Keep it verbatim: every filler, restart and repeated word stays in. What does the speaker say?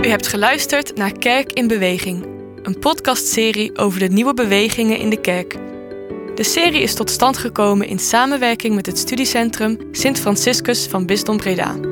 U hebt geluisterd naar Kerk in Beweging, een podcastserie over de nieuwe bewegingen in de kerk. De serie is tot stand gekomen in samenwerking met het studiecentrum Sint Franciscus van Bisdom Breda.